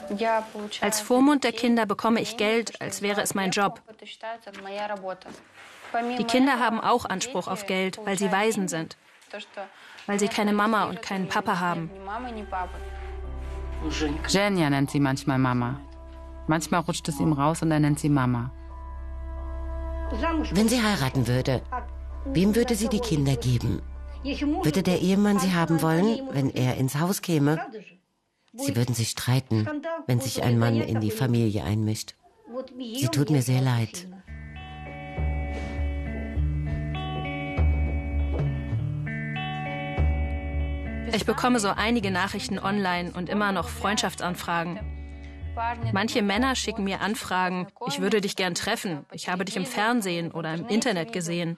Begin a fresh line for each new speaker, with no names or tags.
Als Vormund der Kinder bekomme ich Geld, als wäre es mein Job. Die Kinder haben auch Anspruch auf Geld, weil sie Waisen sind, weil sie keine Mama und keinen Papa haben.
Zhenya nennt sie manchmal Mama. Manchmal rutscht es ihm raus und er nennt sie Mama.
Wenn sie heiraten würde, wem würde sie die Kinder geben? Würde der Ehemann sie haben wollen, wenn er ins Haus käme? Sie würden sich streiten, wenn sich ein Mann in die Familie einmischt. Sie tut mir sehr leid.
Ich bekomme so einige Nachrichten online und immer noch Freundschaftsanfragen. Manche Männer schicken mir Anfragen, ich würde dich gern treffen, ich habe dich im Fernsehen oder im Internet gesehen.